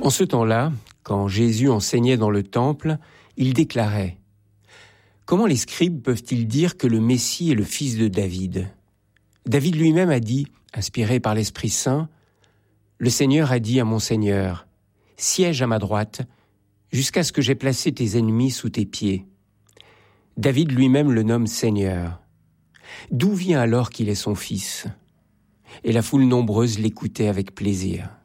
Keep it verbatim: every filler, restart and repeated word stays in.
En ce temps-là, quand Jésus enseignait dans le temple, il déclarait « Comment les scribes peuvent-ils dire que le Messie est le fils de David ? David lui-même a dit, inspiré par l'Esprit Saint, « Le Seigneur a dit à mon Seigneur, siège à ma droite, jusqu'à ce que j'aie placé tes ennemis sous tes pieds. » David lui-même le nomme Seigneur. D'où vient alors qu'il est son fils ? Et la foule nombreuse l'écoutait avec plaisir.